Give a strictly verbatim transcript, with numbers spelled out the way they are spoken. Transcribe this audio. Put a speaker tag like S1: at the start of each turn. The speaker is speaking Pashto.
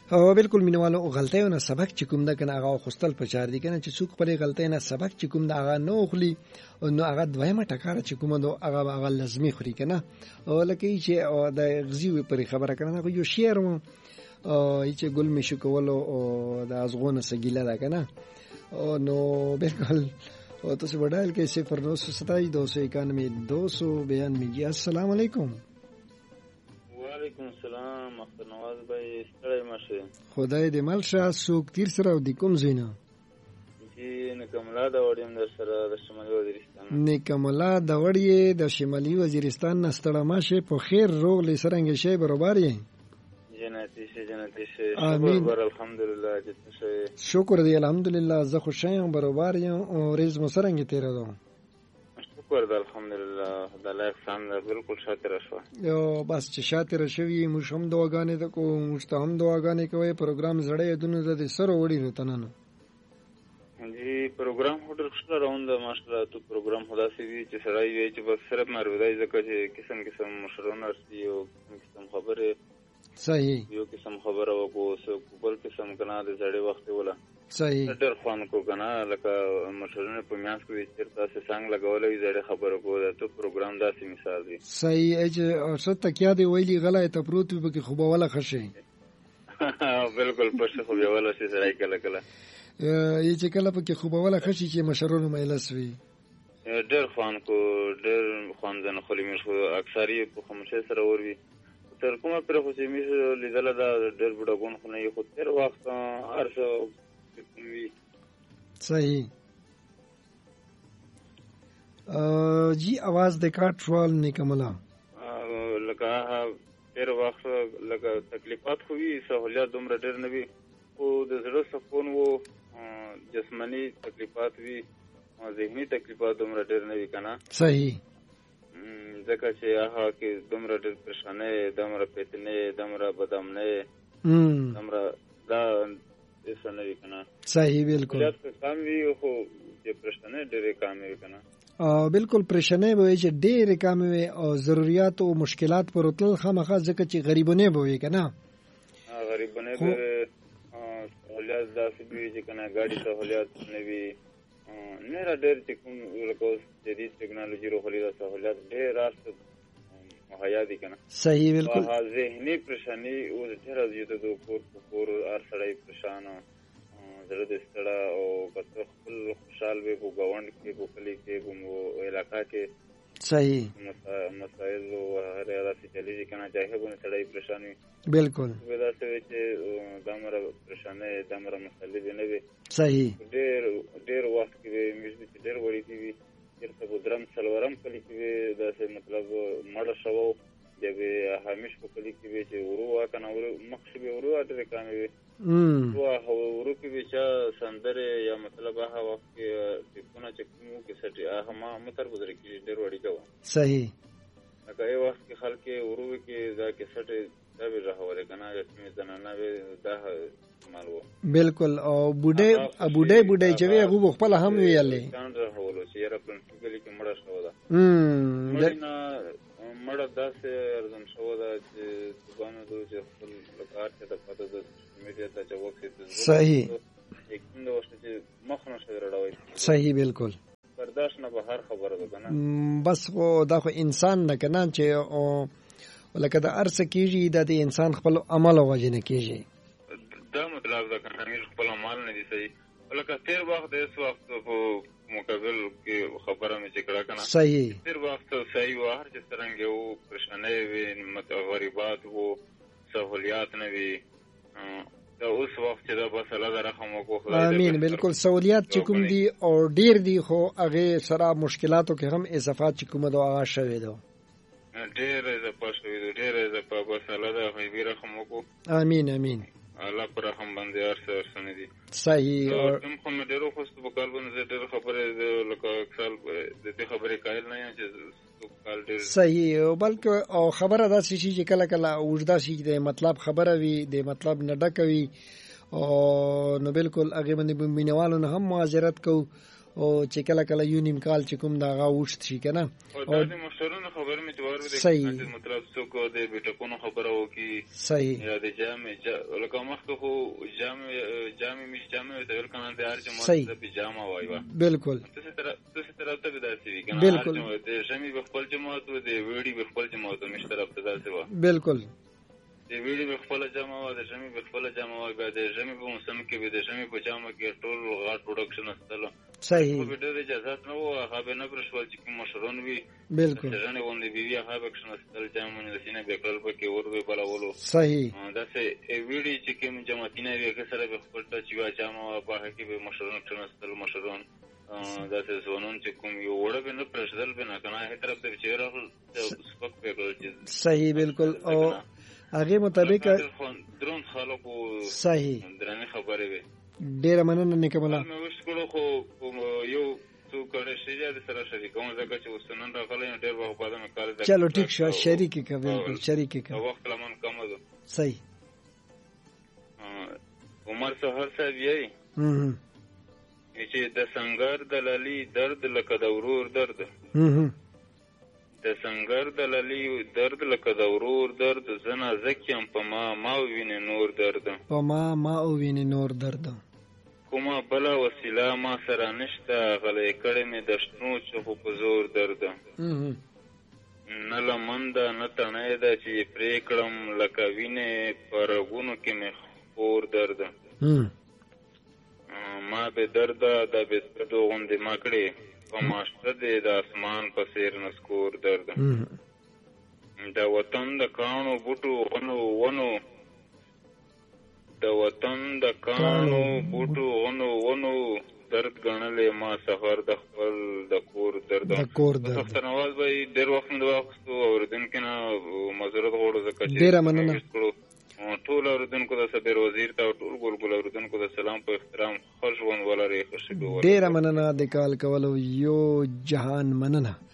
S1: او بالکل مینوالو غلطیونه سبق چې کوم ده کنه هغه خوستل پچار دي کنه چې څوک پرې غلطی نه سبق چې کوم ده هغه نو خلی نو هغه دویمه ټکاره چې کوم ده هغه هغه لازمي خوري کنه او لکه چې د غزي پر خبره کنه یو شعر مو چې ګل می شو کولو او د ازغونه سګیله ده کنه نو بالکل او تاسو وډایل کې صفر نو ستای دو سو اکانوے دو سو بیانوے. السلام علیکم.
S2: وعلیکم السلام. اختر نواز بھائی ستړی مشه.
S1: خدای دې ملشه سوک تیر سره او د کوم زینا
S2: جی نکملا دا وړم در سره د شمالي وزیرستان.
S1: نکملا دا وړي د شمالي وزیرستان نستړه ماشه په خیر روغ لسرنګ شی برابر یې.
S2: جنتی شه جنتی شه. شکر الحمدلله جته.
S1: شکر دی الحمدلله زه خوشی یم برابر یم او ریز مو سرنګ تیر دو.
S2: شکر دی الحمدلله د الله احسان ده بالکل شاطر شو.
S1: یو بس چې شاطر شوی موږ هم دعاګانې د کو موږ ته هم دعاګانې کوي پروګرام زړې دونه د سره وړي نو تنانه.
S2: جی پروګرام هډر خسته راوند ماشاءالله تو پروګرام خدا سي وی چې سړی وی چې بس صرف مروي ځکه چې قسم قسم مشرونه ارسي او قسم خبره
S1: صحیح
S2: یو قسم خبره وکړو سو بل قسم کنه د زړې وخت ولا
S1: صحیح
S2: ډېر خوان کو کنه لکه مشرونه په میاس کې چې تاسو څنګه لګولې زړې خبره کو ته پروګرام داسې مثال دی.
S1: صحیح اج ست تکیا دی ویلي غلای ته پروت به کې خوب ولا خشه.
S2: بالکل پښه خو به ولا شي سړی کله کله
S1: یی چې کله په کې خوب ولا خشي چې مشرونه مېلس وي.
S2: ډېر خوان کو ډېر خوان ځنه خلی مې خو اکثری په خمشه سره وروي تر کومه پر خو چې مې لیدل دا ډېر بډاګون خو نه یو تر وخت ارسو وی.
S1: صحیح. جی आवाज د کاټ شوال نکملا
S2: لکه ډېر وخت لکه تکلیفات خو وی سہولیات دومره ډېر نه وي او د زړه سکون وو جسمانی تکلیفات وی او ذهني تکلیفات دومره ډېر نه وي کنه.
S1: صحیح.
S2: ځکه چې هغه کې دومره ډېر پریشانه دومره پیتنه دومره بدامنه دومره دا ایسا نه وي کنه.
S1: صحیح بالکل.
S2: یا کام وی خو چې پریشانه ډېر کام وي کنه.
S1: او بالکل پریشانه به چې ډېر کام وي او ضرورت او مشکلات پر وتل خامخا ځکه چې غریبونه به وي کنه.
S2: غریبونه به سہولیات داسې وي چې کنه ګاډي سہولیات نه وي نه را ډېر چې کوم لکه جدید ټکنالوژي روغلي دا سہولیات ډېر راست مهیا دي کنه.
S1: صحیح بالکل.
S2: ها ذهني پریشانی او ډېر زیاته د کور کور ار سړی پریشان زړه د ستړه او کته خپل خوشحال وي په گاوند کې په کلی کې په علاقہ کې.
S1: صحیح.
S2: مسائل او هر راسي چلیږي کنه چاهه بونه سړی پریشان وي.
S1: بالکل.
S2: ودا څه چې دمر پریشانه دمر مسلې نه وي.
S1: صحیح.
S2: ډېر ډېر وخت کې مې چې ډېر وړي دي چیرته بدرم سلورم کلی کې دا څه مطلب مړ شوو د همیش په کلی کې چې ورو کنه ورو مخ به ورو اته کامې وي. ام واه ورو کې چې سندره یا مطلب هغه وخت کې څونه چې کوم کې سټي هغه ما متر بدر کې ډېر وړي کوي.
S1: صحیح.
S2: هغه یو وخت کې خلک ورو کې دا کې سټي دا به راهوره کنه چې زنانه به دا مالو. بالکل. او بوډه بوډه بوډه چې هغه خپل هم ویلې څنګه راهولو چې یاره پرنسپل کې مړ شو دا. ام دا مړ داسې ارزم شو دا چې ځوانو د خپل لپاره ته پته ده میډیا ته چې وخت. صحیح. یقین دا چې مخ نه شي راډوي. صحیح بالکل. برداشت نه به هر خبره ده کنه.
S1: بس خو دا خو انسان نه کنه چې او ولکه دا ارس کیږي د انسان خپل عمل وجنه کیږي.
S2: دا مطلب دا کنه خپل عمل نه دي صحیح. ولکه تیر وخت د اس وخت په مقابل کې خبره مې چې کړه کنه.
S1: صحیح.
S2: تیر وخت صحیح و هر چې څنګه وو پرشنه وي متغریبات وو سہولیات نه وي دا اوس وخت چې دا بس الله رحم وکړي.
S1: امين. بالکل سہولیات چې کوم دي او ډیر دي خو هغه سره مشکلاتو کې هم اضافات چې کومه دعا شوي دي
S2: ډیر اضافه شوي دي ډیر اضافه بس الله دې رحم وکړي.
S1: امين امين.
S2: الله پر رحم باندې ارسه سن دي.
S1: صحیح.
S2: او کوم خو مې ډیرو خو په کال باندې ډېر خبره لکه اکثر د دې خبرې قائل نه یم چې کال ډېر
S1: صحیح. او بلکې او خبره دا شي چې کله کله وجدا شي د مطلب خبره وي د مطلب نه ډکوي او نو بالکل هغه باندې بمینوالو نه هم معذرت کو او چې کله کله یو نیم کال چې کوم دا غا وشت شي کنه.
S2: او د مشرونو خبر مې چې ورو مطلب څوک د بیٹکونو خبره وکي
S1: صحیح
S2: یا د جامع لکه مخکې خو جامع جامع مش جامع ته ور کنه د هر جماعت د پجامه وایي
S1: بالکل
S2: څه طرح څه طرح ته داسې وي کنه
S1: بالکل
S2: د جامع خپل جماعت او د ویډي خپل جماعت مش طرف ته داسې و
S1: بالکل
S2: د ویډي خپل جامع او د جامع خپل جامع او د جامع په موسم کې به د جامع په جامع کې ټول غاټ پروډکشن استلو
S1: صحیح
S2: په ډېر اجازه نه وو هغه به نه پرشول چې کوم مشرون وي
S1: بالکل
S2: ځنه ونده بیبي هغه بکشن استل جامع نه سینه به کول پکې ور به بلولو
S1: صحیح
S2: دا سه ویډي چې کوم جماعتینه وي که سره به خپل ته چې جامع او په هغه کې به مشرون ټنستل مشرون دا سه زونون چې کوم یو وړه به نه پرشدل به نه کنه هي طرف ته چې راغل سپک به
S1: صحیح بالکل او هغه مطابق
S2: درون خلکو
S1: صحیح
S2: درنه خبره وي
S1: ډیر مننه نکمله
S2: نو وشکړو خو یو څو کړه شي د سره شریکوم ځکه چې وسنن راغلی ډیر وخت بعد مې کار ده
S1: چلو ټیک شو شریک کې بالکل شریک کې
S2: وخت لمن کم ده
S1: صحیح
S2: عمر سهر صاحب یې
S1: هم
S2: چې د سنگر د للی درد لکه د ورور درد
S1: هم
S2: د سنگر د للی درد لکه د ورور درد زنا زکیم په ما ما ویني نور درد
S1: په ما ما ویني نور درد
S2: کومه بلا وسیله ما سره نشته غلې کړې مې د شنو چخو په زور درد نه لمنده نه تڼۍ ده چې پرې کړم لکه وینې په رګونو کې مې خور درد ما به درده د بستدو غوندې ما کړې په ماشته دی د اسمان په څیر نسکور درد د وطن د کاڼو بوټو غنو ونو د وطن د کاڼو بوټو غنو ونو درد ګڼلې ما سفر د خپل د کور درد
S1: د کور درد
S2: ډاکټر نواز بھائی ډېر وخت مو واخستو اوریدونکو نه معذرت غواړو ځکه چې
S1: ډېره مننه
S2: ټول اوریدونکو د صبر وزیر ته ټول ګلګل اوریدونکو د سلام په احترام خوش ون ولري خوشي
S1: ډېره مننه د کال کولو یو جهان مننه